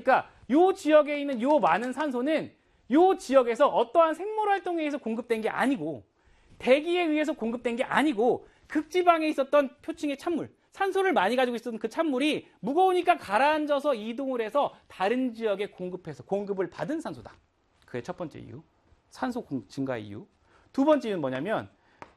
그러니까 요 지역에 있는 요 많은 산소는 요 지역에서 어떠한 생물 활동에 의해서 공급된 게 아니고 대기에 의해서 공급된 게 아니고 극지방에 있었던 표층의 찬물, 산소를 많이 가지고 있었던 그 찬물이 무거우니까 가라앉아서 이동을 해서 다른 지역에 공급을 받은 산소다. 그게 첫 번째 이유. 산소 증가 이유. 두 번째 이유는 뭐냐면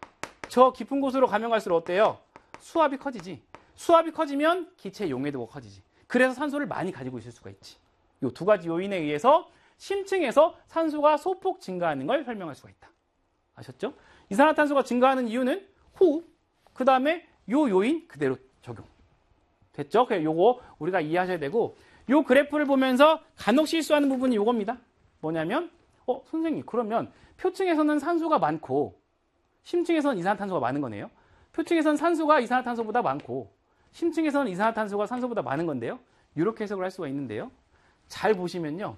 저 깊은 곳으로 가면 갈수록 어때요? 수압이 커지지. 수압이 커지면 기체 용해도가 커지지. 그래서 산소를 많이 가지고 있을 수가 있지. 이 두 가지 요인에 의해서 심층에서 산소가 소폭 증가하는 걸 설명할 수가 있다. 아셨죠? 이산화탄소가 증가하는 이유는 호흡, 그 다음에 요 요인 그대로 적용. 됐죠? 그래서 요거 우리가 이해하셔야 되고, 요 그래프를 보면서 간혹 실수하는 부분이 요겁니다. 뭐냐면, 선생님, 그러면 표층에서는 산소가 많고, 심층에서는 이산화탄소가 많은 거네요. 표층에서는 산소가 이산화탄소보다 많고, 심층에서는 이산화탄소가 산소보다 많은 건데요. 이렇게 해석을 할 수가 있는데요. 잘 보시면요.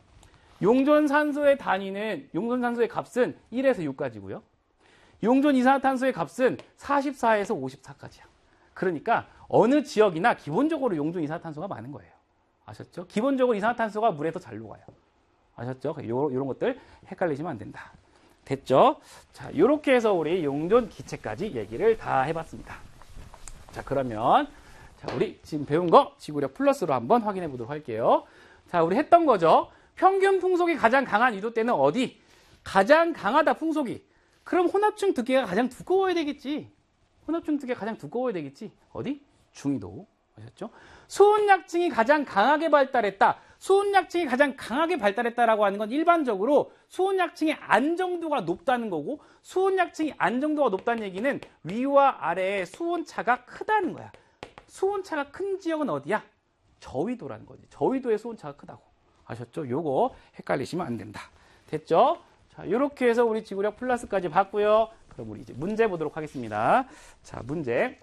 용존산소의 단위는, 용존산소의 값은 1에서 6까지고요. 용존 이산화탄소의 값은 44에서 54까지야. 그러니까 어느 지역이나 기본적으로 용존 이산화탄소가 많은 거예요. 아셨죠? 기본적으로 이산화탄소가 물에 더 잘 녹아요. 아셨죠? 이런 것들 헷갈리시면 안 된다. 됐죠? 자, 이렇게 해서 우리 용존 기체까지 얘기를 다 해봤습니다. 자, 그러면 우리 지금 배운 거 지구력 플러스로 한번 확인해 보도록 할게요. 자, 우리 했던 거죠. 평균 풍속이 가장 강한 위도 때는 어디? 가장 강하다, 풍속이. 그럼 혼합층 두께가 가장 두꺼워야 되겠지. 혼합층 두께가 가장 두꺼워야 되겠지. 어디? 중위도. 아셨죠? 수온약층이 가장 강하게 발달했다. 수온약층이 가장 강하게 발달했다라고 하는 건 일반적으로 수온약층의 안정도가 높다는 거고, 수온약층이 안정도가 높다는 얘기는 위와 아래의 수온차가 크다는 거야. 수온차가 큰 지역은 어디야? 저위도라는 거지. 저위도의 수온차가 크다고. 아셨죠? 요거 헷갈리시면 안 된다. 됐죠? 자, 이렇게 해서 우리 지구력 플러스까지 봤고요. 그럼 우리 이제 문제 보도록 하겠습니다. 자, 문제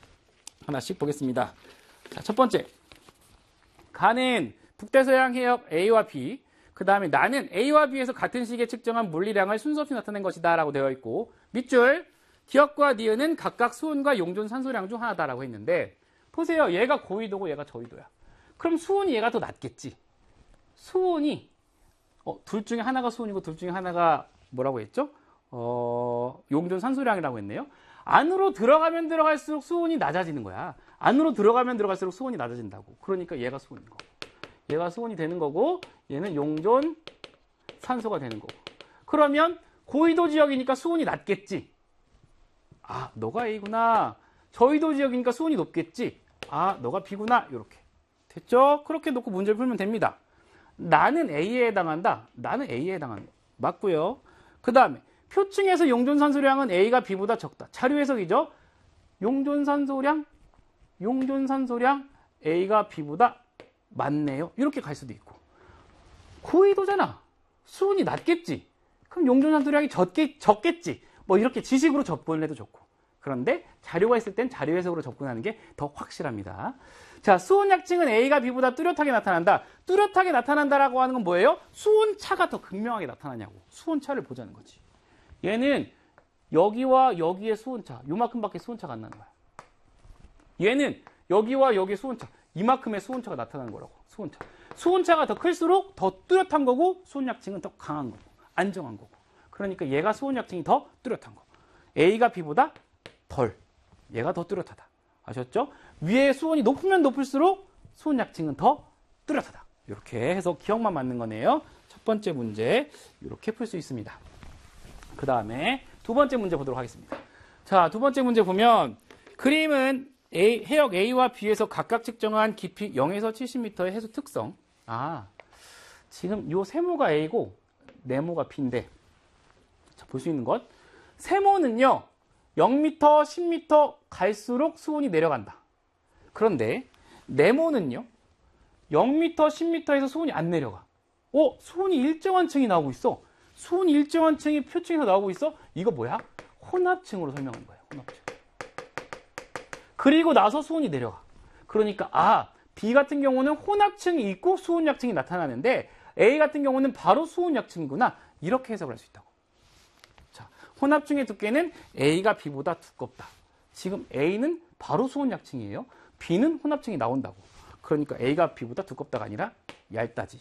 하나씩 보겠습니다. 자, 첫 번째. 가는 북대서양 해역 A와 B, 그 다음에 나는 A와 B에서 같은 시기에 측정한 물리량을 순서 없이 나타낸 것이다 라고 되어 있고, 밑줄 기역과 니은은 각각 수온과 용존 산소량 중 하나다라고 했는데, 보세요. 얘가 고위도고 얘가 저위도야. 그럼 수온이 얘가 더 낮겠지. 수온이 둘 중에 하나가 수온이고 둘 중에 하나가 뭐라고 했죠? 용존 산소량이라고 했네요. 안으로 들어가면 들어갈수록 수온이 낮아지는 거야. 안으로 들어가면 들어갈수록 수온이 낮아진다고. 그러니까 얘가 수온인 거고. 얘가 수온이 되는 거고, 얘는 용존 산소가 되는 거고. 그러면 고위도 지역이니까 수온이 낮겠지. 아, 너가 A구나. 저위도 지역이니까 수온이 높겠지. 아, 너가 B구나. 이렇게. 됐죠? 그렇게 놓고 문제를 풀면 됩니다. 나는 A에 해당한다. 나는 A에 해당한다. 맞고요. 그 다음에 표층에서 용존산소량은 A가 B보다 적다. 자료 해석이죠. 용존산소량 A가 B보다 많네요. 이렇게 갈 수도 있고. 고위도잖아. 수온이 낮겠지. 그럼 용존산소량이 적겠지. 뭐 이렇게 지식으로 접근해도 좋고. 그런데 자료가 있을 땐 자료 해석으로 접근하는 게 더 확실합니다. 자, 수온약층은 A가 B보다 뚜렷하게 나타난다. 뚜렷하게 나타난다라고 하는 건 뭐예요? 수온차가 더 극명하게 나타나냐고. 수온차를 보자는 거지. 얘는 여기와 여기의 수온차, 요만큼밖에 수온차가 안 나는 거야. 얘는 여기와 여기의 수온차, 이만큼의 수온차가 나타나는 거라고. 수온차. 수온차가 더 클수록 더 뚜렷한 거고, 수온약층은 더 강한 거고, 안정한 거고. 그러니까 얘가 수온약층이 더 뚜렷한 거. A가 B보다 덜. 얘가 더 뚜렷하다. 아셨죠? 위에 수온이 높으면 높을수록 수온약층은 더 뚜렷하다. 이렇게 해서 기억만 맞는 거네요. 첫 번째 문제 이렇게 풀 수 있습니다. 그 다음에 두 번째 문제 보도록 하겠습니다. 자, 두 번째 문제 보면 그림은 해역 A와 B에서 각각 측정한 깊이 0에서 70m의 해수 특성. 아, 지금 요 세모가 A고 네모가 B인데, 자, 볼 수 있는 것. 세모는요, 0m, 10m 갈수록 수온이 내려간다. 그런데 네모는요, 0m, 10m에서 수온이 안 내려가. 수온이 일정한 층이 나오고 있어. 수온이 일정한 층이 표층에서 나오고 있어. 이거 뭐야? 혼합층으로 설명한 거예요. 혼합층. 그리고 나서 수온이 내려가. 그러니까 B 같은 경우는 혼합층이 있고 수온약층이 나타나는데 A 같은 경우는 바로 수온약층이구나. 이렇게 해석을 할 수 있다고. 자, 혼합층의 두께는 A가 B보다 두껍다. 지금 A는 바로 수온약층이에요. B는 혼합층이 나온다고. 그러니까 A가 B보다 두껍다가 아니라 얇다지.